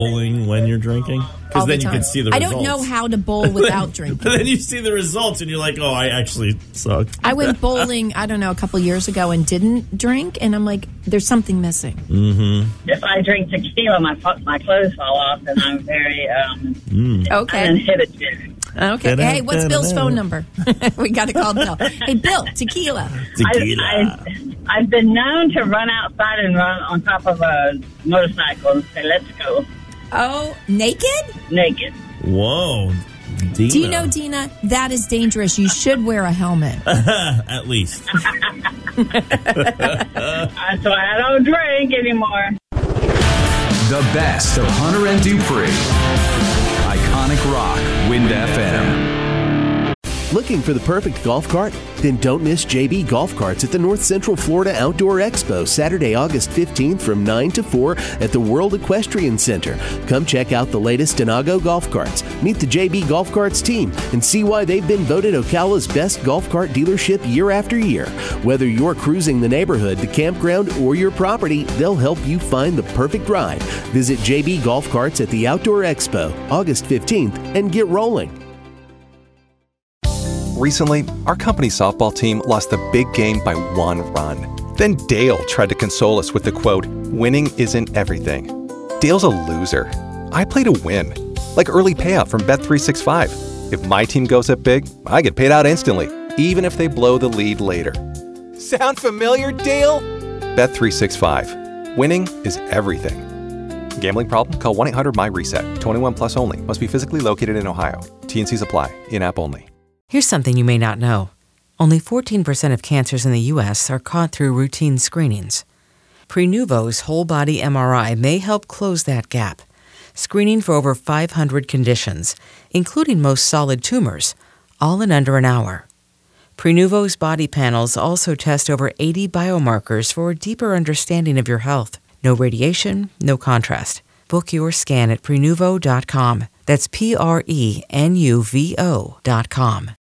bowling when you're drinking? Because then you can see the results. I don't know how to bowl without drinking. But then you see the results and you're like, oh, I actually suck. I went bowling, I don't know, a couple years ago and didn't drink, and I'm like, there's something missing. Mm-hmm. If I drink tequila, my clothes fall off, and I'm very uninhibited. Okay. Hey, what's Bill's phone number? We got to call Bill. Hey, Bill, tequila. I've been known to run outside and run on top of a motorcycle and say, let's go. Oh, naked? Naked. Whoa. Dina. Do you know, Dina, that is dangerous. You should wear a helmet. At least. That's why I don't drink anymore. The best of Hunter and Dupree. Iconic Rock, Wind FM. Looking for the perfect golf cart? Then don't miss JB Golf Carts at the North Central Florida Outdoor Expo, Saturday, August 15th from 9 to 4 at the World Equestrian Center. Come check out the latest Inago golf carts, meet the JB Golf Carts team, and see why they've been voted Ocala's best golf cart dealership year after year. Whether you're cruising the neighborhood, the campground, or your property, they'll help you find the perfect ride. Visit JB Golf Carts at the Outdoor Expo, August 15th, and get rolling. Recently, our company's softball team lost the big game by 1 run. Then Dale tried to console us with the quote, "Winning isn't everything." Dale's a loser. I play to win, like early payout from Bet365. If my team goes up big, I get paid out instantly, even if they blow the lead later. Sound familiar, Dale? Bet365. Winning is everything. Gambling problem? Call 1-800-MY-RESET. 21 plus only. Must be physically located in Ohio. T&Cs apply. In-app only. Here's something you may not know. Only 14% of cancers in the U.S. are caught through routine screenings. Prenuvo's whole-body MRI may help close that gap, screening for over 500 conditions, including most solid tumors, all in under an hour. Prenuvo's body panels also test over 80 biomarkers for a deeper understanding of your health. No radiation, no contrast. Book your scan at Prenuvo.com. That's Prenuvo.com.